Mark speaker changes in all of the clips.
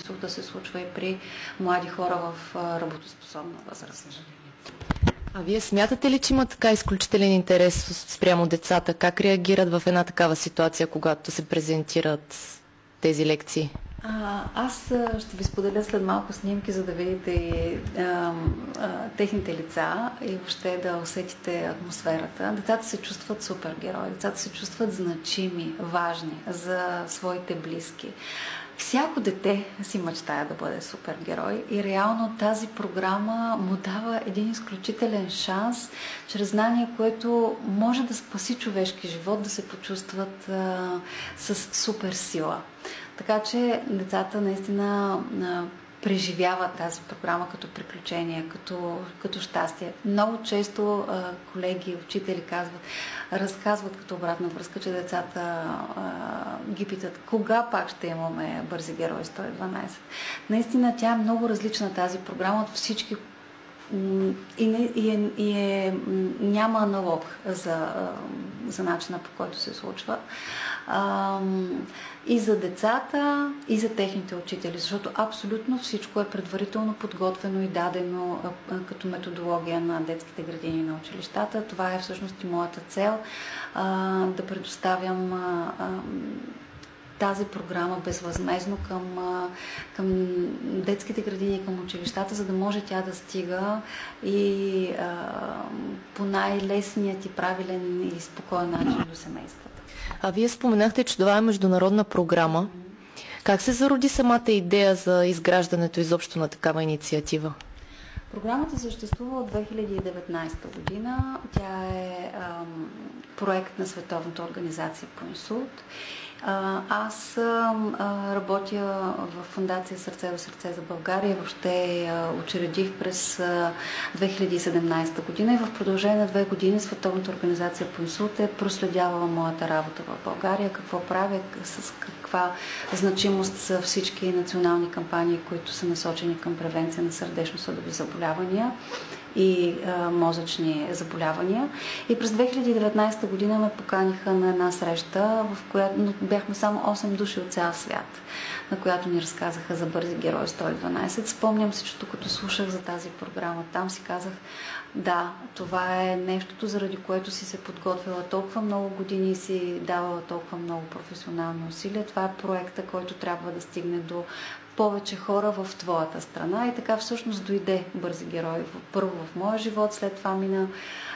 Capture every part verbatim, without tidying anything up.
Speaker 1: инсулта се случва и при млади хора в работоспособна възраст.
Speaker 2: А вие смятате ли, че има така изключителен интерес спрямо децата? Как реагират в една такава ситуация, когато се презентират тези лекции?
Speaker 1: А, аз ще ви споделя след малко снимки, за да видите и а, а, техните лица и въобще да усетите атмосферата. Децата се чувстват супергерои, децата се чувстват значими, важни за своите близки. Всяко дете си мечтае да бъде супергерой и реално тази програма му дава един изключителен шанс, чрез знание, което може да спаси човешки живот, да се почувстват а, с суперсила. Така че децата наистина а, преживяват тази програма като приключение, като, като щастие. Много често а, колеги, учители казват, разказват като обратна връзка, че децата а, ги питат кога пак ще имаме Бързи герои сто и дванайсет. Наистина тя е много различна тази програма от всички и, не, и, е, и е, няма аналог за, за начина, по който се случва. А, и за децата, и за техните учители, защото абсолютно всичко е предварително подготвено и дадено а, а, като методология на детските градини на училищата. Това е всъщност и моята цел, а, да предоставям а, а, тази програма безвъзмезно към, към детските градини и към училищата, за да може тя да стига и а, по най-лесният и правилен и спокоен начин до семействата.
Speaker 2: А вие споменахте, че това е международна програма. Как се зароди самата идея за изграждането изобщо на такава инициатива?
Speaker 1: Програмата съществува от две хиляди и деветнайсета година. Тя е ам, проект на Световната организация по инсулт. Аз а, работя в Фондация Сърце до сърце за България. Въобще а, учредих през а, две хиляди и седемнайсета година и в продължение на две години Световната организация по инсулт е проследявала моята работа в България, какво правя, с каква значимост са всички национални кампании, които са насочени към превенция на сърдечно-съдови заболявания и а, мозъчни заболявания. И през две хиляди и деветнайсета година ме поканиха на една среща, в която бяхме само осем души от цял свят, на която ни разказаха за Бързи герои сто и дванайсет. Спомням си, че като слушах за тази програма, там си казах, да, това е нещото, заради което си се подготвила толкова много години и си давала толкова много професионални усилия. Това е проекта, който трябва да стигне до повече хора в твоята страна. И така всъщност дойде Бързи герои. Първо в моя живот, след това мина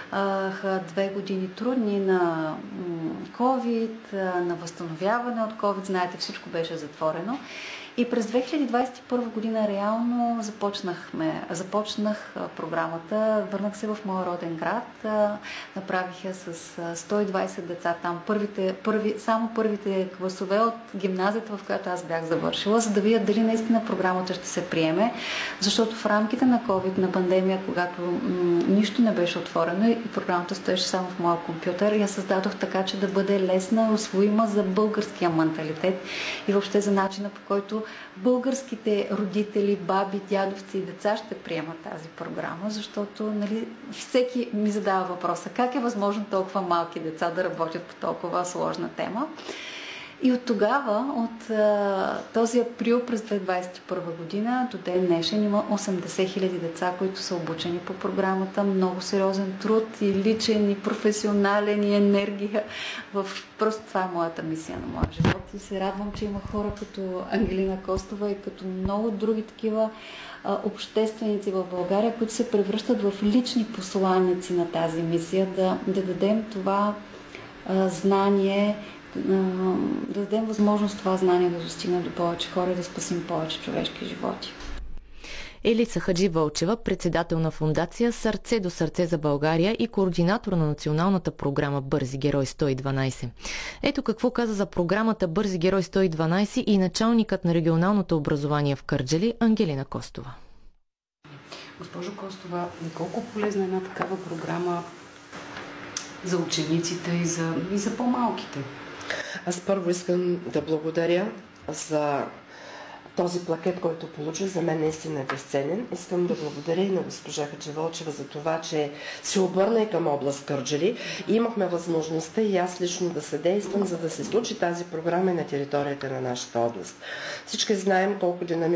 Speaker 1: две години трудни на COVID, на възстановяване от COVID. Знаете, всичко беше затворено. И през две хиляди двайсет и първа година реално започнахме, започнах програмата, върнах се в моя роден град, направих я с сто и двайсет деца там, първите, първи, само първите класове от гимназията, в която аз бях завършила, за да видя дали наистина програмата ще се приеме, защото в рамките на COVID, на пандемия, когато м- нищо не беше отворено и програмата стоеше само в моя компютър, я създадох така, че да бъде лесна, усвоима за българския менталитет и въобще за начина, по който българските родители, баби, дядовци и деца ще приемат тази програма, защото нали, всеки ми задава въпроса как е възможно толкова малки деца да работят по толкова сложна тема. И от тогава, от а, този април през две хиляди двайсет и първа година до ден днешен има осемдесет хиляди деца, които са обучени по програмата. Много сериозен труд и личен, и професионален, и енергия. В... Просто това е моята мисия на моя живот. И се радвам, че има хора като Ангелина Костова и като много други такива а, общественици в България, които се превръщат в лични посланици на тази мисия, да, да дадем това а, знание, да дадем възможност това знание да достигне до повече хора и да спасим повече човешки животи.
Speaker 2: Елица Хаджи-Вълчева, председател на фондация Сърце до сърце за България и координатор на националната програма Бързи герой сто и дванайсет. Ето какво каза за програмата Бързи герой сто и дванайсет и началникът на регионалното образование в Кърджали Ангелина Костова.
Speaker 3: Госпожо Костова, колко полезна е една такава програма за учениците и за, и за по-малките?
Speaker 4: Аз първо искам да благодаря за този плакет, който получих. За мен наистина е безценен. Искам да благодаря и на госпожа Хаджи-Вълчева за това, че се обърна и към област Кърджали. И имахме възможността и аз лично да съдействам, за да се случи тази програма на територията на нашата област. Всички знаем колко динамично